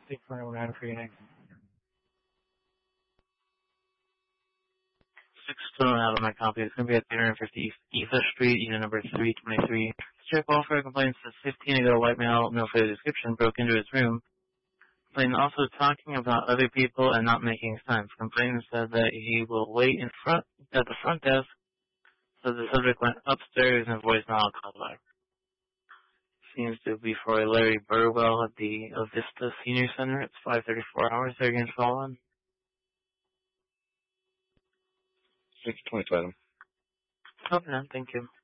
629 for your next. 6 out of my copy. It's going to be at 350 Ether Street, unit number 323. Check welfare complaints says 15 ago, white male, no further description, broke into his room. Complainant also talking about other people and not making sense. Complainant said that he will wait at the front desk, so the subject went upstairs and voicemail callback. Seems to be for Larry Burwell at the Avista Senior Center. It's 5:34 hours. They're against Fallen. 622 item. Okay, thank you.